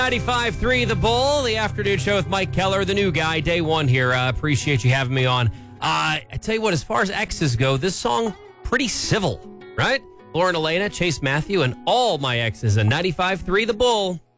95.3 The Bull, the afternoon show with Mike Keller, the new guy, day one here. Appreciate you having me on. I tell you what, as far as exes go, this song, pretty civil, right? Lauren Elena, Chase Matthew, and all my exes, and 95.3 The Bull.